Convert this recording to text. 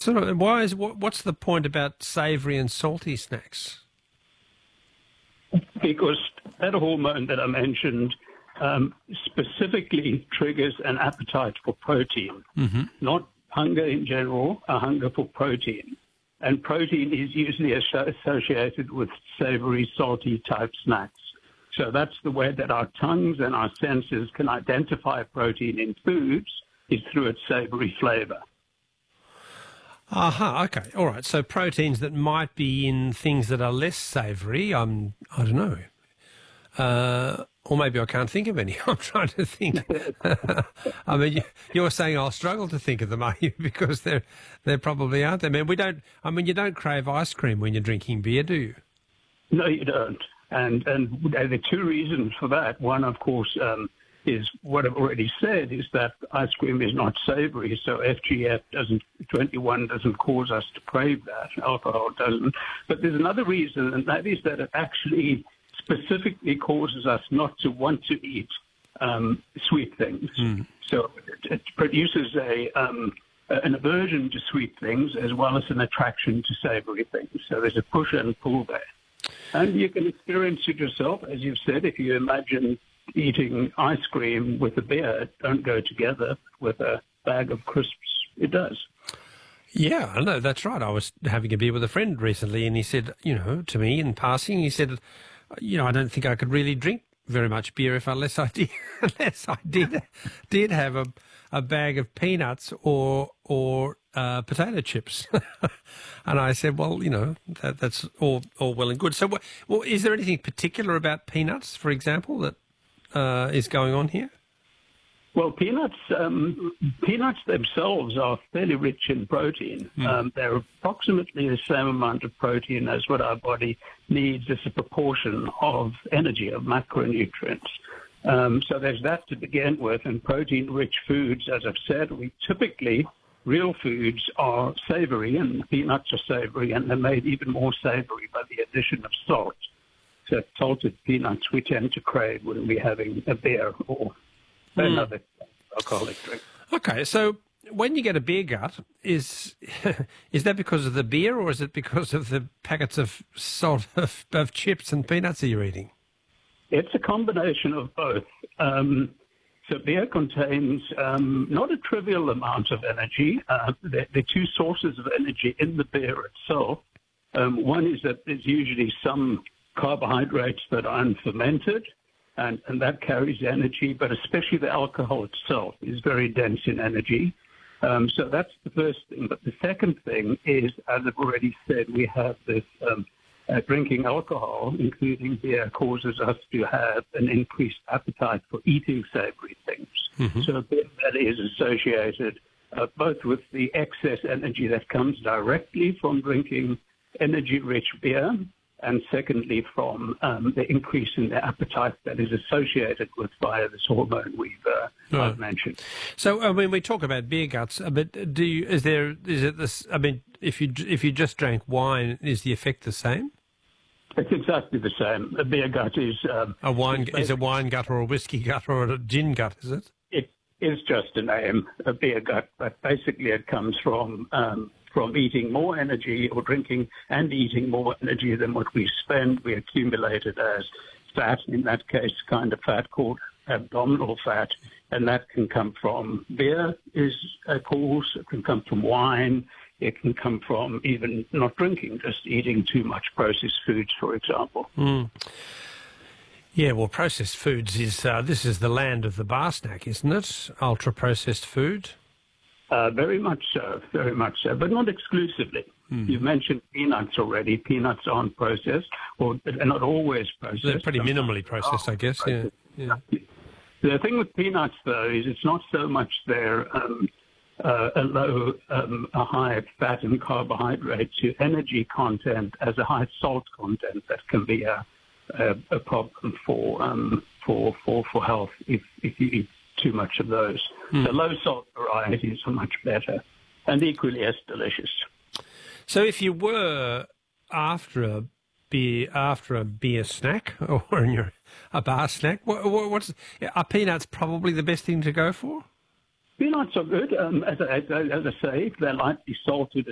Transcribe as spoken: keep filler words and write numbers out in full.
sort of, why is what, what's the point about savoury and salty snacks? Because that hormone that I mentioned um, specifically triggers an appetite for protein, mm-hmm. not hunger in general, a hunger for protein. And protein is usually associated with savory, salty type snacks. So that's the way that our tongues and our senses can identify protein in foods, is through its savory flavor. Aha, okay, all right. So proteins that might be in things that are less savoury, um, I don't know. Uh, or maybe I can't think of any. I'm trying to think. I mean, you, you're saying I'll struggle to think of them, are you? Because there, there probably aren't. I mean, we don't. I mean, you don't crave ice cream when you're drinking beer, do you? No, you don't. And and there are two reasons for that. One, of course, um, is what I've already said, is that ice cream is not savoury, so F G F doesn't, twenty-one doesn't cause us to crave that. Alcohol doesn't. But there's another reason, and that is that it actually specifically causes us not to want to eat um, sweet things. Mm. So it, it produces a um, an aversion to sweet things as well as an attraction to savoury things. So there's a push and pull there. And you can experience it yourself, as you've said, if you imagine eating ice cream with a beer. It don't go together. With a bag of crisps, it does. Yeah, I know, that's right. I was having a beer with a friend recently, and he said, you know, to me in passing, he said, you know, I don't think I could really drink very much beer if unless I did, unless I did, did have a, a bag of peanuts or or uh, potato chips. And I said, well, you know, that, that's all all well and good. So, what, well, is there anything particular about peanuts, for example, that uh, is going on here? Well, peanuts um, peanuts themselves are fairly rich in protein. Mm. Um, they're approximately the same amount of protein as what our body needs as a proportion of energy, of macronutrients. Um, so there's that to begin with. And protein-rich foods, as I've said, we typically, real foods are savory, and peanuts are savory, and they're made even more savory by the addition of salt. So salted peanuts we tend to crave when we're having a beer or another alcoholic drink. Okay, so when you get a beer gut, is is that because of the beer, or is it because of the packets of salt of, of chips and peanuts that you're eating? It's a combination of both. Um, so beer contains um, not a trivial amount of energy. Uh, there, there are two sources of energy in the beer itself. Um, one is that there's usually some carbohydrates that are unfermented, And, and that carries energy, but especially the alcohol itself is very dense in energy. Um, so that's the first thing. But the second thing is, as I've already said, we have this um, uh, drinking alcohol, including beer, causes us to have an increased appetite for eating savory things. Mm-hmm. So that is associated uh, both with the excess energy that comes directly from drinking energy-rich beer, and secondly, from um, the increase in the appetite that is associated with via this hormone we've uh, right. I've mentioned. So, I mean, we talk about beer guts, but do you, is there is it this? I mean, if you if you just drank wine, is the effect the same? It's exactly the same. A beer gut is um, a wine is a wine gut or a whiskey gut or a gin gut, is it? It is just a name, a beer gut, but basically it comes from. Um, From eating more energy or drinking and eating more energy than what we spend, we accumulate it as fat, in that case, kind of fat called abdominal fat, and that can come from beer, is a cause. It can come from wine. It can come from even not drinking, just eating too much processed foods, for example. Mm. Yeah, well, processed foods is uh, this is the land of the bar snack, isn't it? Ultra processed food. Uh, very much so, very much so, but not exclusively. Mm. You've mentioned peanuts already. Peanuts aren't processed, or they're not always processed. They're pretty minimally processed, I guess, yeah. yeah. The thing with peanuts, though, is it's not so much their um, uh, a low, um, a high fat and carbohydrate to energy content as a high salt content that can be a, a, a problem for, um, for, for, for health if, if you eat too much of those. Mm. The low salt varieties are much better and equally as delicious. So if you were after a beer after a beer snack or in your a bar snack, what, what's are peanuts probably the best thing to go for? Peanuts are good. Um, as, I, as I say, if they're lightly salted